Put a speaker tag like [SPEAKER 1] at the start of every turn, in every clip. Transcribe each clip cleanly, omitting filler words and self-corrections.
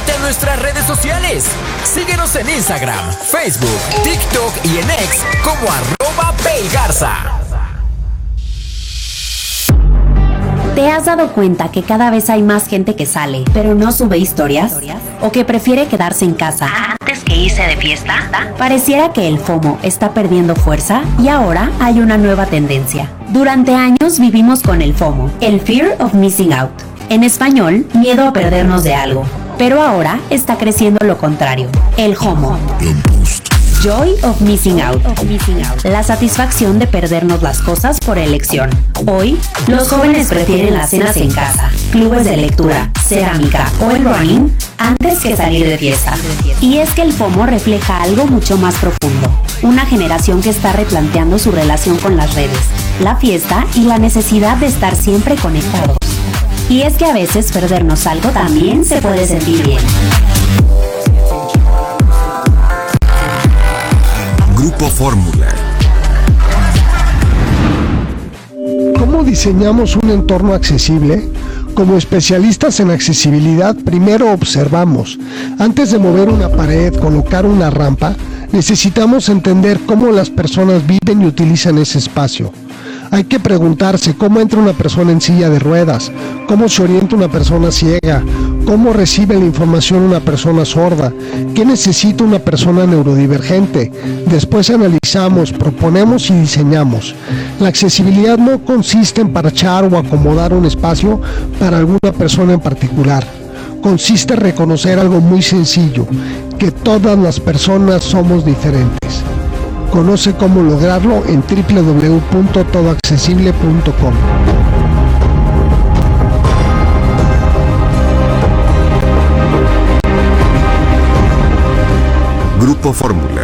[SPEAKER 1] Únete a nuestras redes sociales. Síguenos en Instagram, Facebook, TikTok y en X como @PayGarza.
[SPEAKER 2] ¿Te has dado cuenta que cada vez hay más gente que sale, pero no sube historias? ¿O que prefiere quedarse en casa antes que irse de fiesta? Pareciera que el FOMO está perdiendo fuerza y ahora hay una nueva tendencia. Durante años vivimos con el FOMO, el Fear of Missing Out. En español, miedo a perdernos de algo. Pero ahora está creciendo lo contrario, el JOMO. Joy of Missing Out. La satisfacción de perdernos las cosas por elección. Hoy, los jóvenes prefieren las cenas en casa, clubes de lectura, cerámica o el running antes que salir de fiesta. Y es que el FOMO refleja algo mucho más profundo. Una generación que está replanteando su relación con las redes, la fiesta y la necesidad de estar siempre conectados. Y es que a veces perdernos algo también se puede sentir bien.
[SPEAKER 3] Grupo Fórmula.
[SPEAKER 4] ¿Cómo diseñamos un entorno accesible? Como especialistas en accesibilidad, primero observamos. Antes de mover una pared, colocar una rampa, necesitamos entender cómo las personas viven y utilizan ese espacio. Hay que preguntarse cómo entra una persona en silla de ruedas, cómo se orienta una persona ciega, cómo recibe la información una persona sorda, qué necesita una persona neurodivergente. Después analizamos, proponemos y diseñamos. La accesibilidad no consiste en parchar o acomodar un espacio para alguna persona en particular. Consiste en reconocer algo muy sencillo, que todas las personas somos diferentes. Conoce cómo lograrlo en www.todoaccesible.com.
[SPEAKER 3] Grupo Fórmula.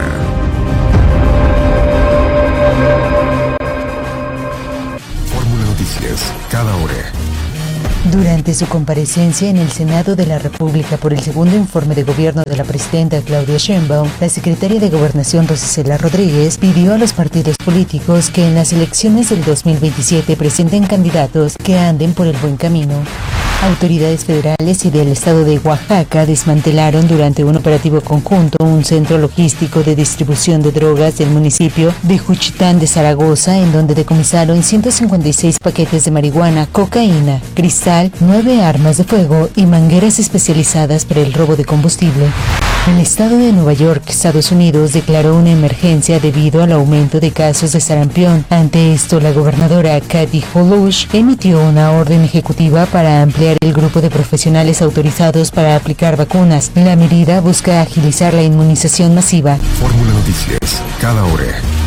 [SPEAKER 3] Fórmula Noticias, cada hora.
[SPEAKER 5] Durante su comparecencia en el Senado de la República por el segundo informe de gobierno de la presidenta Claudia Sheinbaum, la secretaria de Gobernación Rosicela Rodríguez pidió a los partidos políticos que en las elecciones del 2027 presenten candidatos que anden por el buen camino. Autoridades federales y del estado de Oaxaca desmantelaron durante un operativo conjunto un centro logístico de distribución de drogas del municipio de Juchitán de Zaragoza, en donde decomisaron 156 paquetes de marihuana, cocaína, cristal, 9 armas de fuego y mangueras especializadas para el robo de combustible. El estado de Nueva York, Estados Unidos, declaró una emergencia debido al aumento de casos de sarampión. Ante esto, la gobernadora Kathy Hochul emitió una orden ejecutiva para ampliar el grupo de profesionales autorizados para aplicar vacunas. La medida busca agilizar la inmunización masiva.
[SPEAKER 3] Fórmula Noticias, cada hora.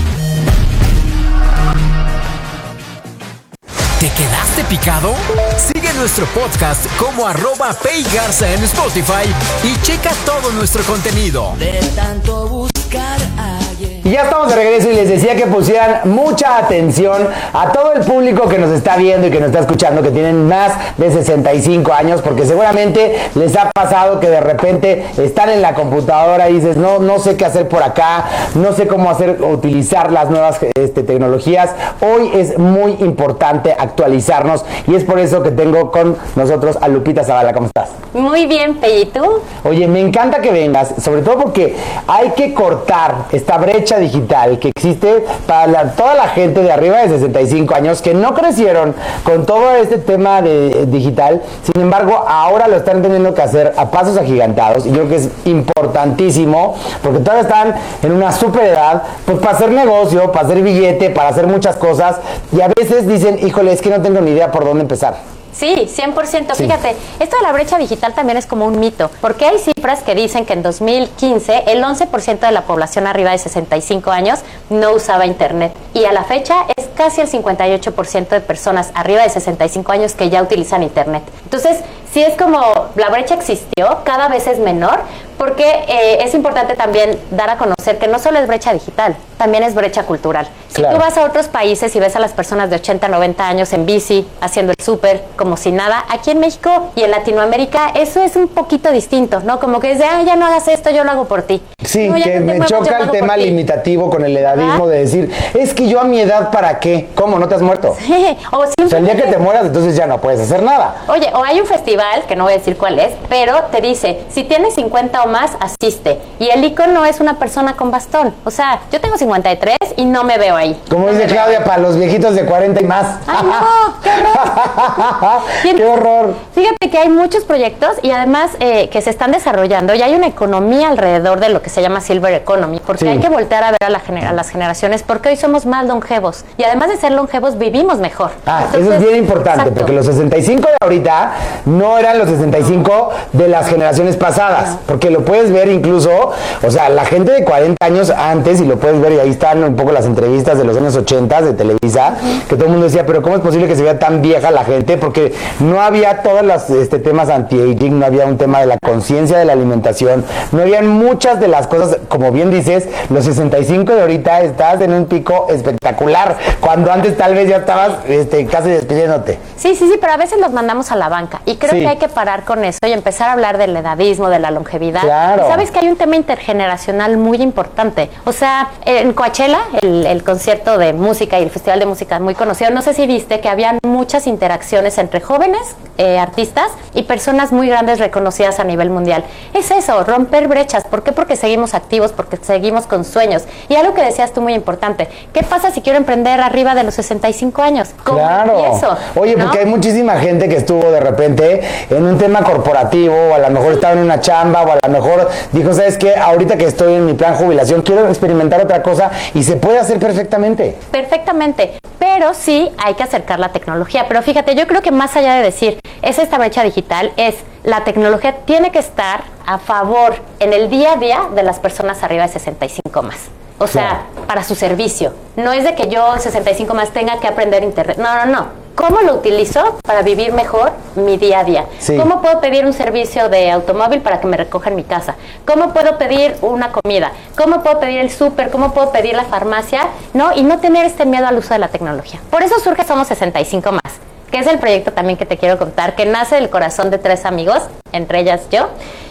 [SPEAKER 1] ¿Te quedaste picado? Sigue nuestro podcast como @PayGarza en Spotify y checa todo nuestro contenido.
[SPEAKER 6] De tanto buscar ayer.
[SPEAKER 7] Y ya estamos de regreso y les decía que pusieran mucha atención a todo el público que nos está viendo y que nos está escuchando, que tienen más de 65 años, porque seguramente les ha pasado que de repente están en la computadora y dices, no sé qué hacer por acá, no sé cómo utilizar las nuevas tecnologías. Hoy es muy importante actualizarnos y es por eso que tengo con nosotros a Lupita Zavala. ¿Cómo estás?
[SPEAKER 8] Muy bien, Pei, ¿y tú?
[SPEAKER 7] Oye, me encanta que vengas, sobre todo porque hay que cortar esta brecha digital que existe para toda la gente de arriba de 65 años que no crecieron con todo este tema de digital. Sin embargo, ahora lo están teniendo que hacer a pasos agigantados y yo creo que es importantísimo porque todavía están en una super edad pues para hacer negocio, para hacer billete, para hacer muchas cosas y a veces dicen, híjole, es que no tengo ni idea por dónde empezar.
[SPEAKER 8] Sí, 100%. Sí. Fíjate, esto de la brecha digital también es como un mito, porque hay cifras que dicen que en 2015 el 11% de la población arriba de 65 años no usaba internet. Y a la fecha es casi el 58% de personas arriba de 65 años que ya utilizan internet. Entonces, sí es como la brecha existió, cada vez es menor, porque es importante también dar a conocer que no solo es brecha digital, también es brecha cultural. Si tú vas a otros países y ves a las personas de 80, 90 años en bici, haciendo el súper, como si nada, aquí en México y en Latinoamérica eso es un poquito distinto, ¿no? Como que es de, ya no hagas esto, yo lo hago por ti.
[SPEAKER 7] Sí,
[SPEAKER 8] no,
[SPEAKER 7] que me choca el tema limitativo con el edadismo de decir, es que yo a mi edad, ¿para qué? ¿Cómo? ¿No te has muerto?
[SPEAKER 8] Sí, o
[SPEAKER 7] sea, el día que te mueras, entonces ya no puedes hacer nada.
[SPEAKER 8] Oye, o hay un festival, que no voy a decir cuál es, pero te dice, si tienes 50 o más, asiste. Y el icono es una persona con bastón. O sea, yo tengo 53 y no me veo ahí.
[SPEAKER 7] Como dice Claudia, para los viejitos de 40 y más.
[SPEAKER 8] ¡Ay, no! ¡Qué horror!
[SPEAKER 7] ¡Qué horror!
[SPEAKER 8] Fíjate que hay muchos proyectos y además que se están desarrollando y hay una economía alrededor de lo que se llama Silver Economy, porque hay que voltear a ver a las generaciones, porque hoy somos más longevos y además de ser longevos vivimos mejor.
[SPEAKER 7] Entonces, eso es bien importante, porque los 65 de ahorita no eran los 65 de las generaciones pasadas, porque lo puedes ver incluso, o sea, la gente de 40 años antes, y lo puedes ver, y ahí están un poco las entrevistas de los años 80 de Televisa, que todo el mundo decía, pero ¿cómo es posible que se vea tan vieja la gente? Porque no había todos los temas anti-aging, no había un tema de la conciencia de la alimentación, no habían muchas de las cosas, como bien dices, los 65 de ahorita estás en un pico espectacular, cuando antes tal vez ya estabas casi despidiéndote.
[SPEAKER 8] Sí, pero a veces los mandamos a la banca y creo que hay que parar con eso y empezar a hablar del edadismo, de la longevidad.
[SPEAKER 7] Claro.
[SPEAKER 8] Y sabes que hay un tema intergeneracional muy importante. O sea, en Coachella, el concierto de música y el festival de música muy conocido, no sé si viste que habían muchas interacciones entre jóvenes artistas y personas muy grandes reconocidas a nivel mundial. Es eso, romper brechas. ¿Por qué? Porque seguimos activos, porque seguimos con sueños. Y algo que decías tú muy importante, ¿qué pasa si quiero emprender arriba de los 65 años? ¿Cómo empiezo?
[SPEAKER 7] Oye, porque hay muchísima gente que estuvo de repente en un tema corporativo, o a lo mejor estaba en una chamba, o a lo mejor dijo, ¿sabes qué? Ahorita que estoy en mi plan jubilación, quiero experimentar otra cosa, y se puede hacer perfectamente.
[SPEAKER 8] Perfectamente, pero sí hay que acercar la tecnología. Pero fíjate, yo creo que más allá de decir, es esta brecha digital, es la tecnología tiene que estar a favor en el día a día de las personas arriba de 65 más. O sea, para su servicio. No es de que yo 65 más tenga que aprender internet. No. ¿Cómo lo utilizo para vivir mejor mi día a día?
[SPEAKER 7] Sí.
[SPEAKER 8] ¿Cómo puedo pedir un servicio de automóvil para que me recoja en mi casa? ¿Cómo puedo pedir una comida? ¿Cómo puedo pedir el súper? ¿Cómo puedo pedir la farmacia? ¿No? Y no tener este miedo al uso de la tecnología. Por eso surge Somos 65 más, que es el proyecto también que te quiero contar, que nace del corazón de 3 amigos, entre ellas yo,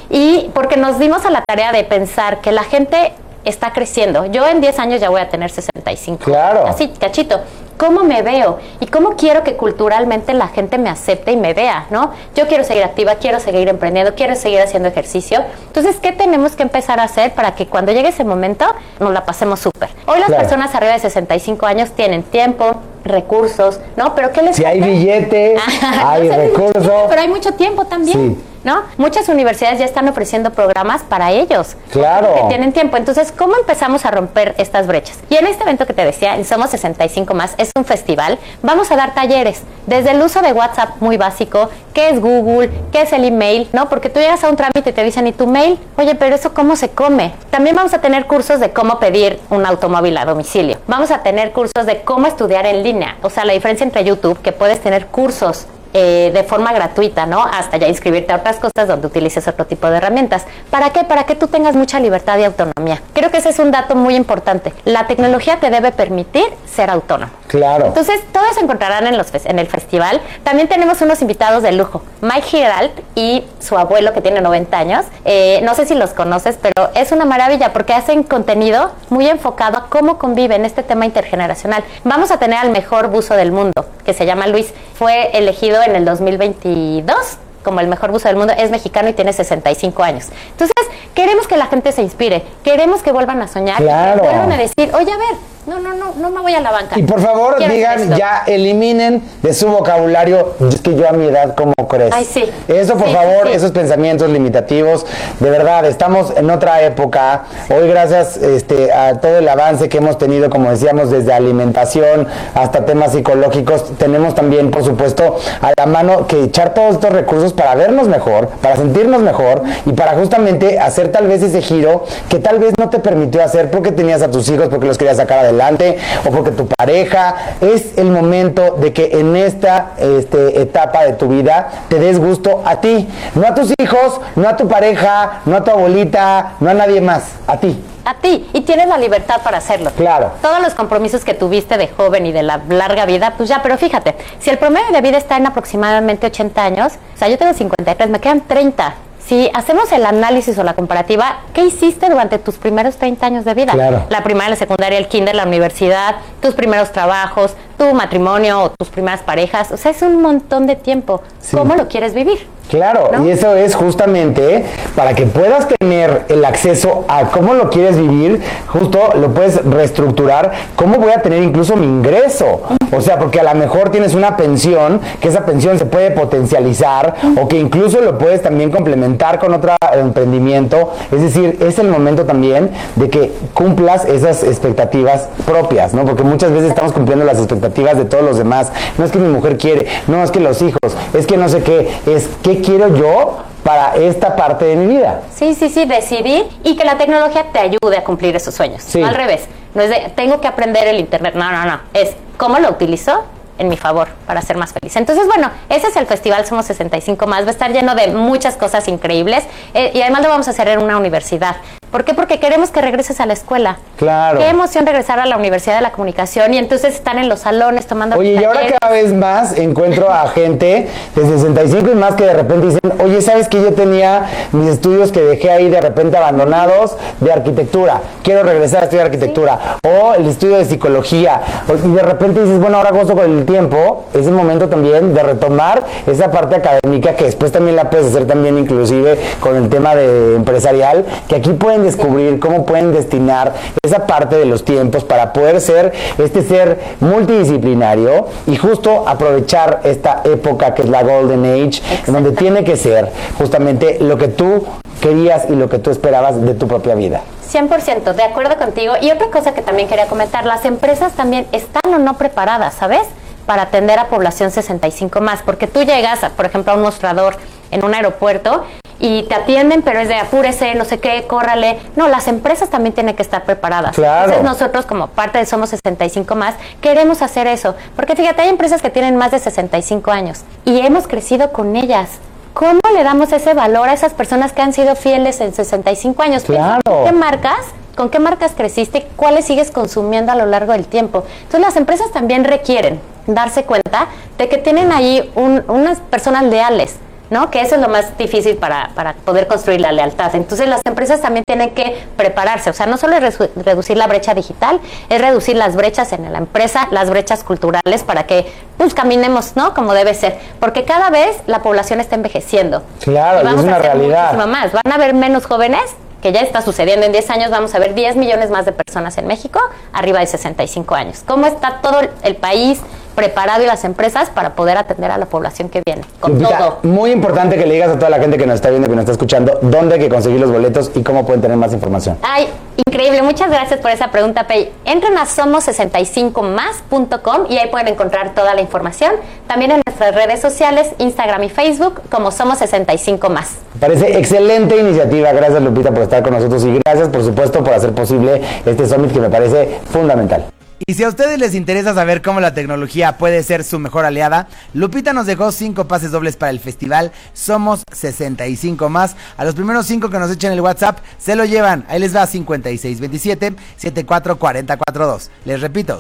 [SPEAKER 8] y porque nos dimos a la tarea de pensar que la gente está creciendo. Yo en 10 años ya voy a tener 65.
[SPEAKER 7] Claro.
[SPEAKER 8] Así, cachito. ¿Cómo me veo? ¿Y cómo quiero que culturalmente la gente me acepte y me vea, ¿no? Yo quiero seguir activa, quiero seguir emprendiendo, quiero seguir haciendo ejercicio. Entonces, ¿qué tenemos que empezar a hacer para que cuando llegue ese momento nos la pasemos súper? Hoy las personas arriba de 65 años tienen tiempo, recursos, ¿no? Pero ¿qué les
[SPEAKER 7] falta? Si hay billete, hay recursos.
[SPEAKER 8] Pero hay mucho tiempo también.
[SPEAKER 7] Sí.
[SPEAKER 8] ¿No? Muchas universidades ya están ofreciendo programas para ellos.
[SPEAKER 7] Claro.
[SPEAKER 8] Que tienen tiempo. Entonces, ¿cómo empezamos a romper estas brechas? Y en este evento que te decía, el Somos 65 más, es un festival. Vamos a dar talleres. Desde el uso de WhatsApp muy básico, qué es Google, qué es el email, ¿no? Porque tú llegas a un trámite y te dicen, ¿y tu mail? Oye, pero ¿eso cómo se come? También vamos a tener cursos de cómo pedir un automóvil a domicilio. Vamos a tener cursos de cómo estudiar en línea. O sea, la diferencia entre YouTube, que puedes tener cursos de forma gratuita, ¿no? Hasta ya inscribirte a otras cosas donde utilices otro tipo de herramientas. ¿Para qué? Para que tú tengas mucha libertad y autonomía. Creo que ese es un dato muy importante. La tecnología te debe permitir ser autónomo.
[SPEAKER 7] Claro.
[SPEAKER 8] Entonces, todo eso encontrarán en el festival. También tenemos unos invitados de lujo. Mike Giralt y su abuelo, que tiene 90 años. No sé si los conoces, pero es una maravilla porque hacen contenido muy enfocado a cómo conviven este tema intergeneracional. Vamos a tener al mejor buzo del mundo, que se llama Luis. Fue elegido en el 2022 como el mejor buzo del mundo, es mexicano y tiene 65 años. Entonces, queremos que la gente se inspire, queremos que vuelvan a soñar,
[SPEAKER 7] claro,
[SPEAKER 8] que vuelvan a decir, oye, a ver, no me voy a la banca.
[SPEAKER 7] Y por favor, digan, ya eliminen de su vocabulario, es que yo a mi edad, ¿cómo crees?
[SPEAKER 8] Ay, sí.
[SPEAKER 7] Eso, por favor, esos pensamientos limitativos, de verdad, estamos en otra época. Hoy, gracias a todo el avance que hemos tenido, como decíamos, desde alimentación hasta temas psicológicos, tenemos también, por supuesto, a la mano que echar todos estos recursos para vernos mejor, para sentirnos mejor y para justamente hacer tal vez ese giro que tal vez no te permitió hacer porque tenías a tus hijos, porque los querías sacar adelante, adelante o porque tu pareja. Es el momento de que en esta etapa de tu vida te des gusto a ti, no a tus hijos, no a tu pareja, no a tu abuelita, no a nadie más, a ti.
[SPEAKER 8] A ti, y tienes la libertad para hacerlo.
[SPEAKER 7] Claro.
[SPEAKER 8] Todos los compromisos que tuviste de joven y de la larga vida, pues ya, pero fíjate, si el promedio de vida está en aproximadamente 80 años, o sea, yo tengo 53, me quedan 30. Si hacemos el análisis o la comparativa, ¿qué hiciste durante tus primeros 30 años de vida?
[SPEAKER 7] Claro.
[SPEAKER 8] La primaria, la secundaria, el kinder, la universidad, tus primeros trabajos, tu matrimonio o tus primeras parejas. O sea, es un montón de tiempo.
[SPEAKER 7] Sí.
[SPEAKER 8] ¿Cómo lo quieres vivir?
[SPEAKER 7] Claro, ¿no? Y eso es justamente para que puedas tener el acceso a cómo lo quieres vivir, justo lo puedes reestructurar, cómo voy a tener incluso mi ingreso. O sea, porque a lo mejor tienes una pensión, que esa pensión se puede potencializar o que incluso lo puedes también complementar con otro emprendimiento. Es decir, es el momento también de que cumplas esas expectativas propias, ¿no? Porque muchas veces estamos cumpliendo las expectativas de todos los demás. No es que mi mujer quiere, no es que los hijos, es que no sé qué, es qué quiero yo para esta parte de mi vida.
[SPEAKER 8] Sí, decidir y que la tecnología te ayude a cumplir esos sueños.
[SPEAKER 7] Sí.
[SPEAKER 8] No al revés. No es de, tengo que aprender el internet. No. Es, ¿cómo lo utilizo en mi favor para ser más feliz? Entonces, bueno, ese es el festival Somos 65 Más. Va a estar lleno de muchas cosas increíbles y además lo vamos a hacer en una universidad. ¿Por qué? Porque queremos que regreses a la escuela.
[SPEAKER 7] Claro.
[SPEAKER 8] Qué emoción regresar a la Universidad de la Comunicación y entonces están en los salones tomando
[SPEAKER 7] Oye, y ahora cada vez más encuentro a gente de 65 y más que de repente dicen, oye, ¿sabes que yo tenía mis estudios que dejé ahí de repente abandonados de arquitectura? Quiero regresar a estudiar arquitectura. Sí. O el estudio de psicología. Y de repente dices, bueno, ahora gozo con el tiempo. Es el momento también de retomar esa parte académica que después también la puedes hacer también inclusive con el tema de empresarial, que aquí pueden descubrir cómo pueden destinar esa parte de los tiempos para poder ser ser multidisciplinario y justo aprovechar esta época que es la Golden Age, en donde tiene que ser justamente lo que tú querías y lo que tú esperabas de tu propia vida.
[SPEAKER 8] 100%, de acuerdo contigo. Y otra cosa que también quería comentar, las empresas también están o no preparadas, ¿sabes?, para atender a población 65 más, porque tú llegas, por ejemplo, a un mostrador en un aeropuerto y te atienden, pero es de apúrese, no sé qué, córrale. No, las empresas también tienen que estar preparadas.
[SPEAKER 7] Claro.
[SPEAKER 8] Entonces nosotros, como parte de Somos 65 Más, queremos hacer eso, porque fíjate, hay empresas que tienen más de 65 años y hemos crecido con ellas. ¿Cómo le damos ese valor a esas personas que han sido fieles en 65 años?
[SPEAKER 7] Claro.
[SPEAKER 8] ¿Con qué marcas creciste? ¿Cuáles sigues consumiendo a lo largo del tiempo? Entonces las empresas también requieren darse cuenta de que tienen ahí unas personas leales, ¿no? Que eso es lo más difícil para poder construir la lealtad. Entonces las empresas también tienen que prepararse. O sea, no solo es reducir la brecha digital, es reducir las brechas en la empresa, las brechas culturales para que pues caminemos, ¿no?, como debe ser. Porque cada vez la población está envejeciendo.
[SPEAKER 7] Claro,
[SPEAKER 8] y vamos
[SPEAKER 7] es una
[SPEAKER 8] a hacer
[SPEAKER 7] realidad.
[SPEAKER 8] muchísimo más. Van a haber menos jóvenes, que ya está sucediendo. En 10 años vamos a ver 10 millones más de personas en México arriba de 65 años. ¿Cómo está todo el país preparado y las empresas para poder atender a la población que viene? Con
[SPEAKER 7] Lupita,
[SPEAKER 8] todo.
[SPEAKER 7] muy importante que le digas a toda la gente que nos está viendo, que nos está escuchando, dónde hay que conseguir los boletos y cómo pueden tener más información.
[SPEAKER 8] Ay, increíble. Muchas gracias por esa pregunta, Pei. Entren a somos65más.com y ahí pueden encontrar toda la información. También en nuestras redes sociales, Instagram y Facebook, como Somos 65 Más.
[SPEAKER 7] Me parece excelente iniciativa. Gracias, Lupita, por estar con nosotros y gracias, por supuesto, por hacer posible este summit que me parece fundamental.
[SPEAKER 9] Y si a ustedes les interesa saber cómo la tecnología puede ser su mejor aliada, Lupita nos dejó 5 pases dobles para el festival Somos 65 Más. A los primeros 5 que nos echen el WhatsApp se lo llevan. Ahí les va 5627-744042. Les repito,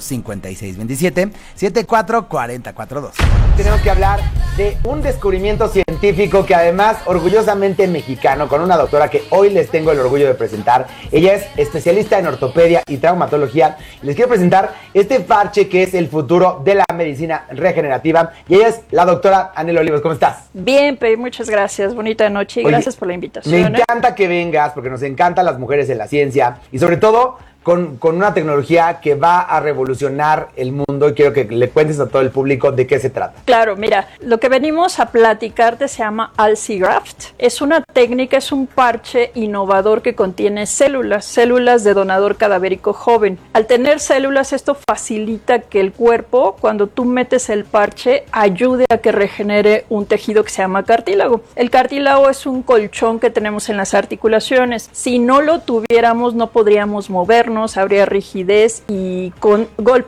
[SPEAKER 9] 5627-744042.
[SPEAKER 7] Tenemos que hablar de un descubrimiento científico que además orgullosamente mexicano, con una doctora que hoy les tengo el orgullo de presentar. Ella es especialista en ortopedia y traumatología. Les quiero presentar este parche que es el futuro de la medicina regenerativa y ella es la doctora Anel Olivos. ¿Cómo estás?
[SPEAKER 10] Bien, Pei, muchas gracias, bonita noche y gracias por la invitación.
[SPEAKER 7] Me encanta que vengas porque nos encantan las mujeres en la ciencia y sobre todo con una tecnología que va a revolucionar el mundo y quiero que le cuentes a todo el público de qué se trata.
[SPEAKER 10] Claro, mira, lo que venimos a platicarte se llama Alcigraft. Es una técnica, es un parche innovador que contiene células de donador cadavérico joven. Al tener células, esto facilita que el cuerpo, cuando tú metes el parche, ayude a que regenere un tejido que se llama cartílago. El cartílago es un colchón que tenemos en las articulaciones. Si no lo tuviéramos, no podríamos movernos. internos, habría rigidez y con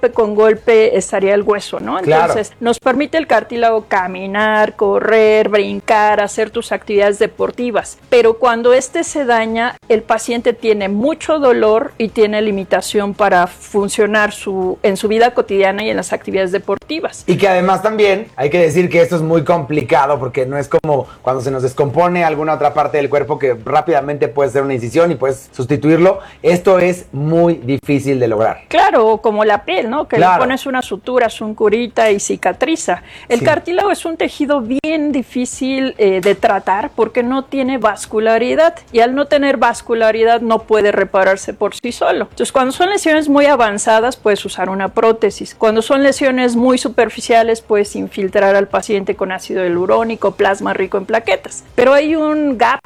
[SPEAKER 10] golpe estaría el hueso, ¿no? Entonces, nos permite el cartílago caminar, correr, brincar, hacer tus actividades deportivas. Pero cuando se daña, el paciente tiene mucho dolor y tiene limitación para funcionar en su vida cotidiana y en las actividades deportivas.
[SPEAKER 7] Y que además también hay que decir que esto es muy complicado porque no es como cuando se nos descompone alguna otra parte del cuerpo que rápidamente puede ser una incisión y puedes sustituirlo. Esto es muy difícil de lograr.
[SPEAKER 10] Claro, como la piel, ¿no? Que le pones una sutura, un curita y cicatriza. El cartílago es un tejido bien difícil de tratar porque no tiene vascularidad y al no tener vascularidad no puede repararse por sí solo. Entonces, cuando son lesiones muy avanzadas puedes usar una prótesis. Cuando son lesiones muy superficiales puedes infiltrar al paciente con ácido hialurónico, plasma rico en plaquetas. Pero hay un gap,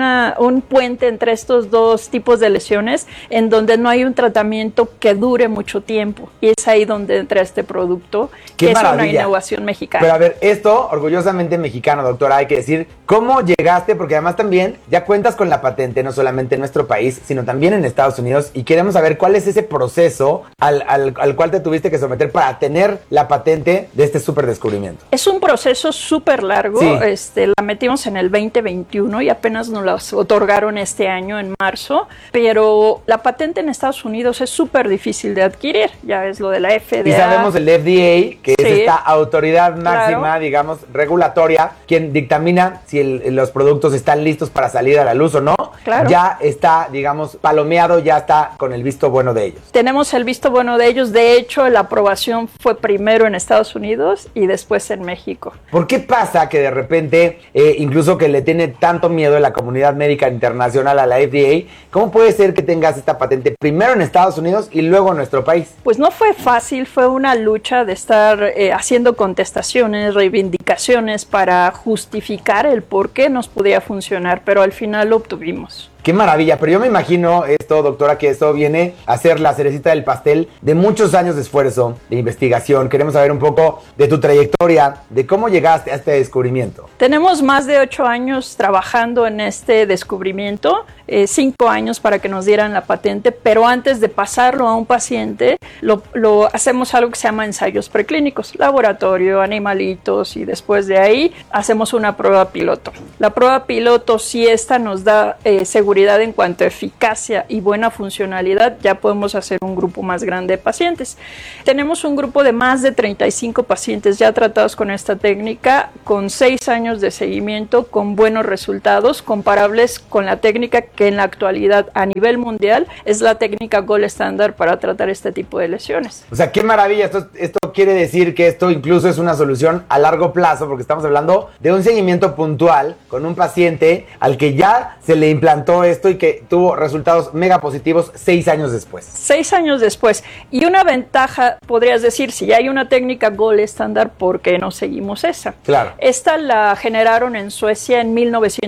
[SPEAKER 10] un puente entre estos dos tipos de lesiones en donde no hay un tratamiento que dure mucho tiempo. Y es ahí donde entra este producto, que es una innovación mexicana.
[SPEAKER 7] Pero a ver, esto orgullosamente mexicano, doctora, hay que decir, ¿cómo llegaste? Porque además también ya cuentas con la patente, no solamente en nuestro país, sino también en Estados Unidos, y queremos saber cuál es ese proceso al cual te tuviste que someter para tener la patente de este súper descubrimiento.
[SPEAKER 10] Es un proceso súper largo, la metimos en el 2021 y apenas nos la otorgaron este año en marzo, pero la patente en Estados Unidos es súper difícil de adquirir, ya es lo de la FDA.
[SPEAKER 7] Y sabemos el FDA, que es esta autoridad máxima, digamos, regulatoria, quien dictamina si los productos están listos para salir a la luz o no. Ya está, digamos, palomeado, ya está con el visto bueno de ellos.
[SPEAKER 10] Tenemos el visto bueno de ellos, de hecho la aprobación fue primero en Estados Unidos y después en México.
[SPEAKER 7] ¿Por qué pasa que de repente, incluso que le tiene tanto miedo la comunidad médica internacional a la FDA, cómo puede ser que tengas esta patente primero en Estados Unidos y luego en nuestro país?
[SPEAKER 10] Pues no fue fácil, fue una lucha de estar haciendo contestaciones, reivindicaciones para justificar el por qué nos podía funcionar, pero al final lo obtuvimos.
[SPEAKER 7] Qué maravilla, pero yo me imagino esto, doctora, que esto viene a ser la cerecita del pastel de muchos años de esfuerzo, de investigación. Queremos saber un poco de tu trayectoria, de cómo llegaste a este descubrimiento.
[SPEAKER 10] Tenemos más de 8 años trabajando en este descubrimiento, 5 años para que nos dieran la patente, pero antes de pasarlo a un paciente, lo hacemos algo que se llama ensayos preclínicos, laboratorio, animalitos, y después de ahí hacemos una prueba piloto. La prueba piloto, si esta nos da seguridad en cuanto a eficacia y buena funcionalidad, ya podemos hacer un grupo más grande de pacientes. Tenemos un grupo de más de 35 pacientes ya tratados con esta técnica, con 6 años de seguimiento, con buenos resultados, comparables con la técnica que en la actualidad a nivel mundial es la técnica gold estándar para tratar este tipo de lesiones.
[SPEAKER 7] O sea, qué maravilla. Esto quiere decir que esto incluso es una solución a largo plazo, porque estamos hablando de un seguimiento puntual con un paciente al que ya se le implantó esto y que tuvo resultados mega positivos 6 años después.
[SPEAKER 10] 6 años después. Y una ventaja, podrías decir, si ya hay una técnica gold estándar, ¿por qué no seguimos esa?
[SPEAKER 7] Claro.
[SPEAKER 10] Esta la generaron en Suecia en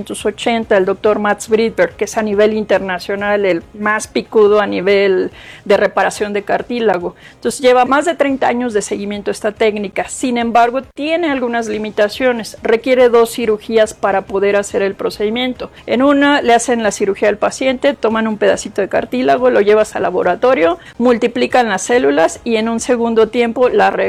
[SPEAKER 10] 1980 el doctor Mats Bridberg, que es a nivel internacional el más picudo a nivel de reparación de cartílago. Entonces lleva más de 30 años de seguimiento esta técnica. Sin embargo, tiene algunas limitaciones. Requiere 2 cirugías para poder hacer el procedimiento. En una le hacen la cirugía al paciente, toman un pedacito de cartílago, lo llevas al laboratorio, multiplican las células y en un segundo tiempo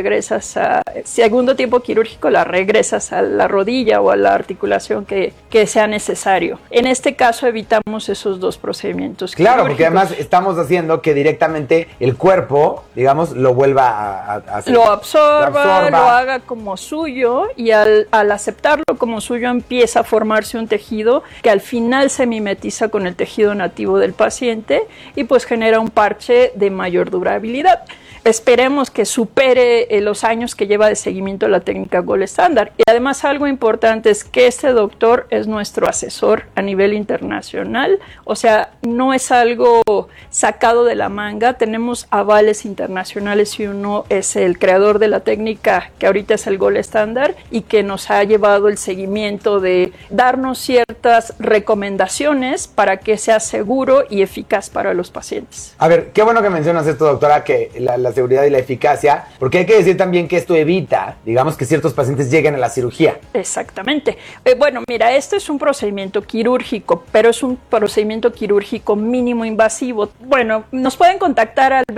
[SPEAKER 10] quirúrgico la regresas a la rodilla o a la articulación que sea necesario. En este caso evitamos esos 2 procedimientos.
[SPEAKER 7] Claro, porque además estamos haciendo que directamente el cuerpo, digamos, lo vuelva a hacer.
[SPEAKER 10] Lo absorba, lo haga como suyo y al aceptarlo como suyo empieza a formarse un tejido que al final se mimetiza con el tejido nativo del paciente y pues genera un parche de mayor durabilidad. Esperemos que supere los años que lleva de seguimiento la técnica gold estándar. Y además algo importante es que este doctor es nuestro asesor a nivel internacional, o sea, no es algo sacado de la manga, tenemos avales internacionales y uno es el creador de la técnica que ahorita es el gold estándar y que nos ha llevado el seguimiento de darnos ciertas recomendaciones para que sea seguro y eficaz para los pacientes.
[SPEAKER 7] A ver, qué bueno que mencionas esto, doctora, que las la seguridad y la eficacia, porque hay que decir también que esto evita, digamos, que ciertos pacientes lleguen a la cirugía.
[SPEAKER 10] Exactamente. Bueno, mira, este es un procedimiento quirúrgico, pero es un procedimiento quirúrgico mínimo invasivo. Bueno, nos pueden contactar al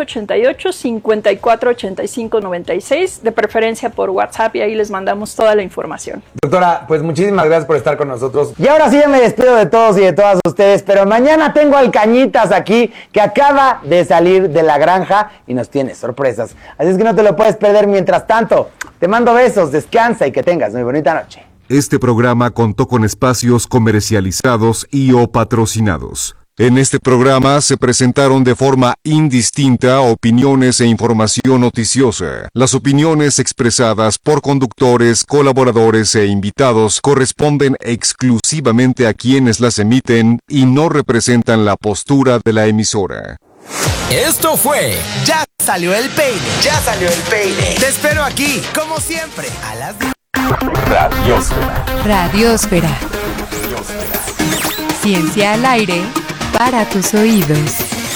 [SPEAKER 10] 2288-548596, de preferencia por WhatsApp, y ahí les mandamos toda la información.
[SPEAKER 7] Doctora, pues muchísimas gracias por estar con nosotros. Y ahora sí ya me despido de todos y de todas ustedes, pero mañana tengo al Cañitas aquí, que acaba de salir de la granja y nos tiene sorpresas. Así es que no te lo puedes perder. Mientras tanto, te mando besos, descansa y que tengas muy bonita noche.
[SPEAKER 3] Este programa contó con espacios comercializados y o patrocinados. En este programa se presentaron de forma indistinta opiniones e información noticiosa. Las opiniones expresadas por conductores, colaboradores e invitados corresponden exclusivamente a quienes las emiten y no representan la postura de la emisora.
[SPEAKER 1] Esto fue
[SPEAKER 9] Ya salió el peine. Ya salió el peine. Te espero aquí, como siempre, a las 10.
[SPEAKER 11] Radiósfera. Ciencia al aire para tus oídos.